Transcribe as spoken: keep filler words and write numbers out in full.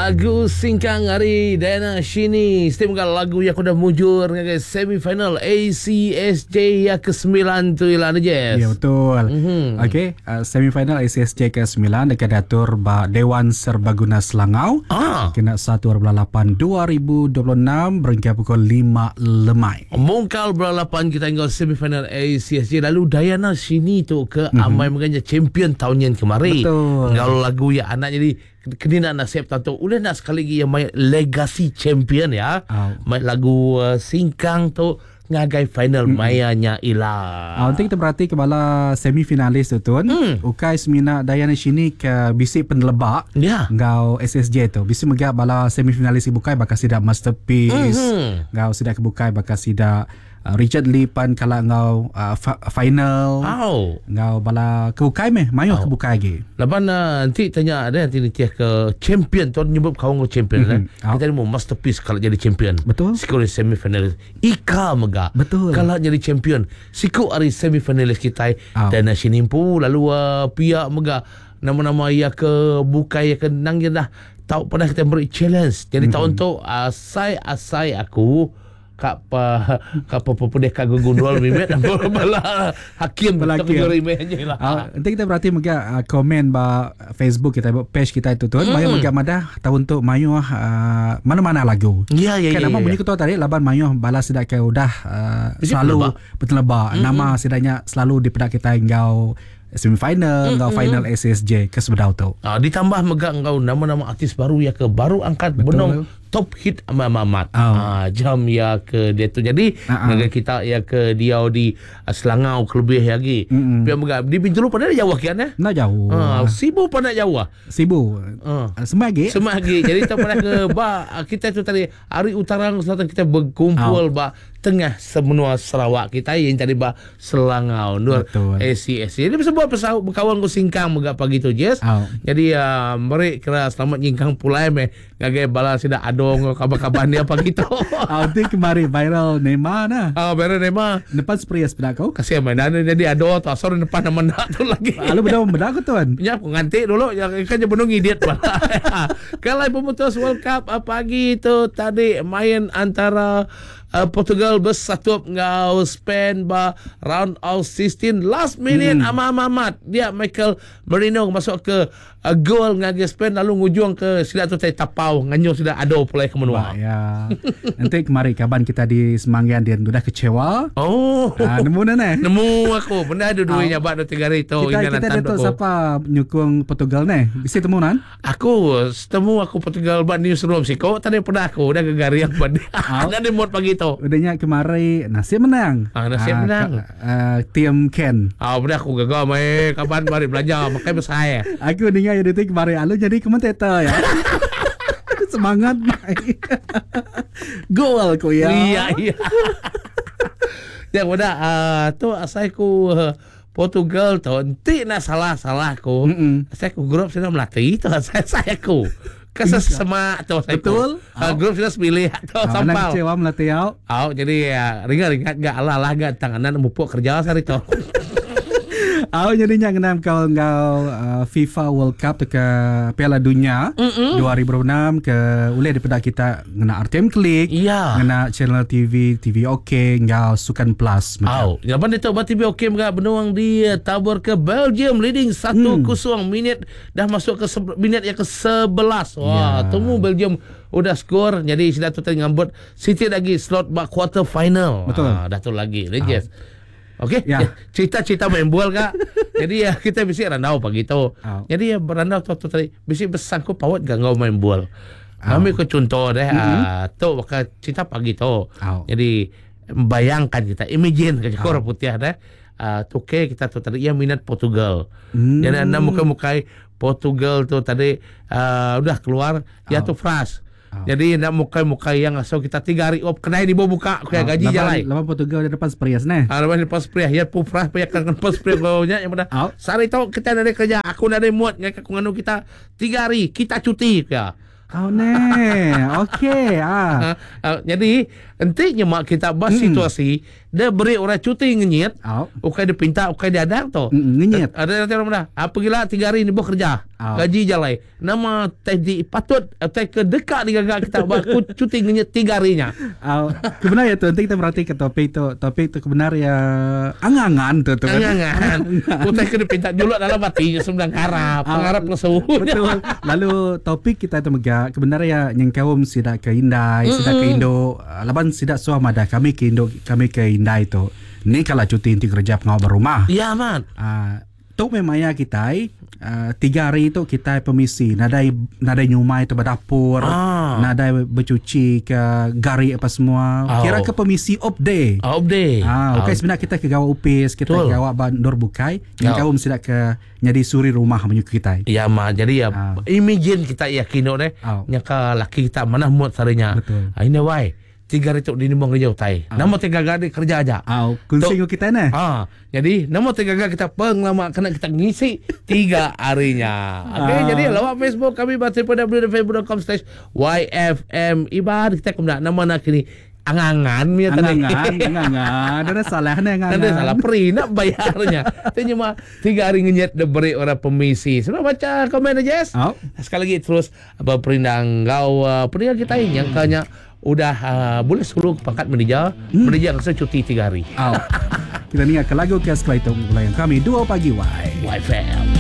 Lagu singkang hari Diana Shini. Setiap kali lagu yang aku dah mujur dengan semi-final A C S J yang ke sembilan tu ialah Jess. Ya betul. Mm-hmm. Okey, uh, semi-final A C S J ke sembilan dekat datur ba Dewan Serbaguna Selangau. Ah. Kena satu bulan lapan dua ribu dua puluh enam berhingga pukul lima lemai. Mungkal bulan lapan kita tinggal semi-final A C S J. Lalu Diana Shini tu ke mm-hmm. amai mengenai champion tahun yang kemarin. Betul. Kalau lagu yang anak jadi kena nak nasib tentu boleh nak sekali lagi yang main legacy champion ya. Oh. Main lagu uh, singkang tu ngagai final mm-hmm. mayanya ilah. Ah, nanti kita perhati kepala semifinalis tu tuan. Mm. Ukai semina Diana Shini ke bisik penelebak. Ya. Ngau S S J tu. Bisik megak bala semifinalis ibukai bakal sida masterpiece. Mm-hmm. Ngau sida kebukai bakal sida Uh, Richard Lee pan kala ngau uh, fa- final. Oh. Ngau bala kebukai meh, mayo oh. kebukai lagi. Laban uh, nanti tanya ada nanti nanti ke champion tu nyebut kawan kau champion mm-hmm. eh. Kita ni mau masterpiece kalau jadi champion. Betul. Siku di semifinalis Ika mega. Betul. Kalau jadi champion siku hari semifinalis kita oh. dan sinimpu lalu uh, pihak mega nama-nama ia ke bukai ke nang je dah tahu pernah kita beri challenge. Jadi mm-hmm. tahun tu asai asai aku kapa kapa popodeh kagu gundul mimet bala hakim bala juri meje lah. Uh, nanti kita berarti mega uh, komen ba Facebook kita page kita itu tuan. Mm. Mayo mega madah tahun tu mayo uh, mana-mana lagu. Ya ya ya. Kan nama bunyi ketua tadi laban mayo bala sidak ke udah uh, selalu betul lebak. Mm-hmm. Nama sidanya selalu dipedak kita engau semifinal, engau mm-hmm. final S S J ke sebedau tu. Ah, ditambah mega engau nama-nama artis baru ya ke baru angkat benong top hit amat-amat. Oh. Ah, jam ya ke dia tu. Jadi uh-huh. kita ya ke dia di uh, Selangau kelebih lagi. Mm-hmm. Biar mega di Bintulu pada jauh kian eh? Nak jauh. Ah, Sibu pada jauh. Sibu. Ah. Semagi. Semagi. Jadi kita pernah ke ba kita tu tadi hari utara selatan kita berkumpul oh. ba tengah semenua Sarawak kita yang tadi ba Selangau nur A C S. Jadi bisa buat pesawat berkawan ku singkang mega pagi tu Jess. Oh. Jadi uh, mereka kira selamat nyingkang pulai meh ngagai bala sida adong kabar-kabar dia pagi tu. Ah, nanti kemari viral Neymar nah. Ah, viral Neymar. Depan spray sebelah kau. Kasih mainan jadi ado tu asor depan nama nak tu lagi. Lalu benda benda aku tuan. Ya, aku nganti dulu yang kan je benung idiot. Kalau pemutus World Cup pagi tu tadi main antara Uh, Portugal bersatu ngau Spain ba round of sixteen last minute hmm. amat-amat dia Michael Merino masuk ke uh, gol ngagi Spain lalu ngujung ke sila tu tai tapau nganyo sudah ado pulai ke menua. Ya. Nanti kemari kaban kita di Semanggian dia sudah kecewa. Oh. Ah, nemu nene. Nemu aku. Benda ada dua nya bak tiga hari tu kita kita datuk siapa nyukung Portugal ne? Bisa temu nan? Aku temu aku Portugal bak newsroom sih. Kau tadi pernah aku dah gegari yang pada. Ada di mod pagi tu. Udahnya kemari nasib menang. Ah, nasib ah, menang. Ka, uh, tim Ken. Ah, benda aku gagal mai kapan mari belajar makai besar. Aku dengar ya detik kemari alu jadi komentator ya. Semangat mai. Gol ko ya. Iya iya. Ya udah uh, tu asaiku uh, Portugal tu nanti nak salah-salah ko. Asaiku grup sudah melatih tu saya saya ko. Kasih semak tu saya betul. Uh, grup sudah semilih tu oh, sampal. Kecewa melatih au. Au jadi ya ringan-ringan enggak alah-alah enggak tanganan mupuk kerja sehari tu. Aku jadinya kenam kau kau uh, FIFA World Cup ke Piala Dunia Mm-mm. dua ribu dua puluh enam ke uleh daripada kita ngena R T M Klik, yeah. ngena channel T V T V OK, ngau Sukan Plus. Au, japan itu buat T V OK mereka benuang di tabur ke Belgium leading satu kosong minit dah masuk ke se- minit yang ke sebelas. Wah, yeah. Temu Belgium udah skor jadi sudah tu tadi ngambut City lagi slot bak quarter final. Betul. Ah, dah tu lagi. Legend. Okey, ya. Cerita-cerita main bola kak. Jadi ya kita bisik randau pagi tu. Oh. Jadi ya berandau tu tu tadi bisik besangku pawat gak ngau main bola. Kami oh. Ko contoh deh. Mm-hmm. Uh, tu maka cerita pagi tu. Oh. Jadi bayangkan kita, imagine ke oh. Orang putih deh. Uh, tu ke kita tu tadi yang minat Portugal. Mm. Jadi anda muka-mukai Portugal tu tadi uh, udah keluar oh. Ya tu France. Oh. Jadi nak muka-muka yang asal kita tiga hari op kena di bawah buka kayak oh, gaji jalan. Lama Portugal di depan Spurs nih. Ah, lepas depan Spurs ya pufrah payah kan depan Spurs baunya yang mana. Oh. Sari tahu kita ada kerja, aku ada muat ngak aku nganu kita tiga hari kita cuti ya. Oh ne, okey ah. Uh, uh, jadi intinya mak kita bahas hmm. situasi dia beri orang cuti ngenyit. Oh. Ukai dia pinta, ukai dia adang tu. Mm, ngenyit. Ada ada orang dah. Apa gila tiga hari ni buat kerja. Oh. Gaji jalai. Nama teh di patut teh ke dekat di gagak kita buat cuti ngenyit tiga harinya. Oh. Kebenar ya tu, nanti kita berarti ke topik tu. Topik tu kebenar ya angangan tu tu. Angangan. Utai ke dia pinta juluk dalam hati sembilan harap, pengharap lesu. Betul. Lalu topik kita tu megak kebenar ya yang kaum sidak ke Indai, mm-hmm. sidak ke Indo, laban sidak suam ada kami ke Indo, kami ke Indai tu. Ni kalau cuti inti kerja pengawal berumah. Ya man. Ah, tu memang ya kita uh, tiga hari itu kita pemisi nadai nadai nyumai itu berdapur, ah. nadai bercuci ke gari apa semua. Oh. Kira ke pemisi off day. Off day. Ah, okay, oh. Sebenarnya kita ke gawa upis, kita ke gawa bandor bukai, yang kau mesti ke nyadi suri rumah menyukai kita. Ya mah, jadi ya oh. imagine kita yakin deh, oh. nyaka laki kita mana muat sarinya. Betul. Ah, ini why? Tiga hari tu di nimong kerja utai. Oh. Nama tiga gadi kerja aja. Oh, kunsing kita ni. Ah, jadi nama tiga gadi kita penglama kena kita ngisi tiga harinya. Okey, oh. Jadi lawak Facebook kami baca pada w w w dot facebook dot com slash y f m ibad kita kemudian nama nak kini angangan mi tadi. Angangan, angangan. Ada salah ni angangan. Ada salah peri nak bayarnya. Tapi cuma tiga hari ngenyet diberi orang pemisi. Sudah baca komen aja, Jess? Oh. Sekali lagi terus apa perindang kau uh, perindang kita ini yang kanya udah uh, boleh suruh pangkat manager, hmm. manager langsung cuti tiga hari. Oh. Kita ni akan lagu ke setelah itu mulai yang kami dua pagi Y. Y F M.